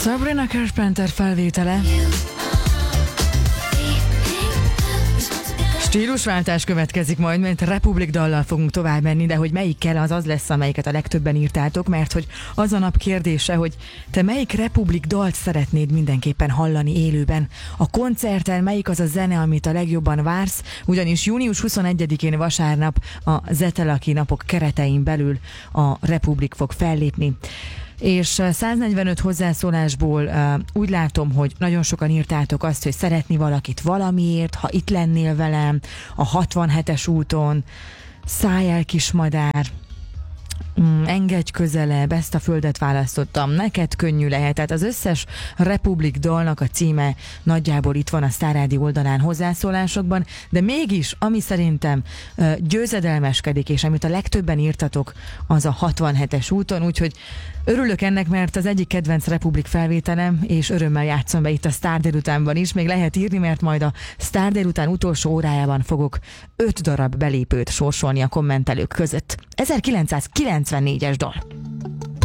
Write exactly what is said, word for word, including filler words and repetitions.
Sabrina Carpenter felvétele. Stílusváltás következik majd, mert Republic dallal fogunk tovább menni, de hogy melyikkel, az az lesz, amelyiket a legtöbben írtátok, mert hogy az a nap kérdése, hogy te melyik Republic dalt szeretnéd mindenképpen hallani élőben. A koncerten melyik az a zene, amit a legjobban vársz, ugyanis június huszonegyedikén vasárnap a Zetelaki napok keretein belül a Republic fog fellépni. És száznegyvenöt hozzászólásból uh, úgy látom, hogy nagyon sokan írtátok azt, hogy szeretni valakit valamiért, ha itt lennél velem, a hatvanhetes úton, Szállj el kismadár, mm, engedj közelebb, ezt a földet választottam, neked könnyű lehet. Tehát az összes Republic dalnak a címe nagyjából itt van a Star Rádió oldalán hozzászólásokban, de mégis, ami szerintem uh, győzedelmeskedik, és amit a legtöbben írtatok, az a hatvanhetes úton, úgyhogy örülök ennek, mert az egyik kedvenc Republic felvételem, és örömmel játszom be itt a Star délutánban is. Még lehet írni, mert majd a Star délután utolsó órájában fogok öt darab belépőt sorsolni a kommentelők között. ezerkilencszázkilencvennégyes dal.